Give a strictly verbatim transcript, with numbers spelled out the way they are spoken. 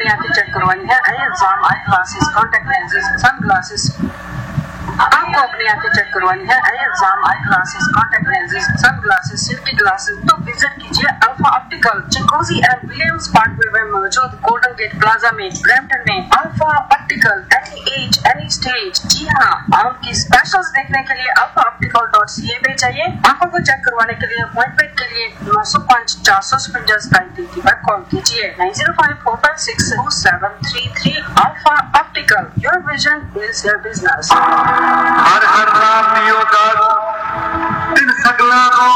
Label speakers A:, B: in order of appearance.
A: आंखें चेक करवानी है, आई exam, eye glasses, contact lenses, sun glasses. आपको अपनी आंखें चेक करवानी है, आई exam, eye glasses, contact lenses, sun glasses, safety glasses, तो विजिट कीजिए alpha optical, चिंकोजी and Williams park में मौजूद गोल्डन गेट प्लाजा में, ब्रैम्पटन में। Alpha optical, any as any stage. जी हाँ, आपकी स्पेशल्स देखने के लिए अल्फा ऑप्टिकल डॉट सी ए पे जाइए। आंखों को चेक करवाने के लिए अपॉइंटमेंट के लिए नौ सौ पाँच चार सौ छप्पन सताईस पर कॉल कीजिए। Nine zero five four five six to seven three three. Alpha optical, your vision is your business.
B: हर हर नाम दियो दास, दिन सगला को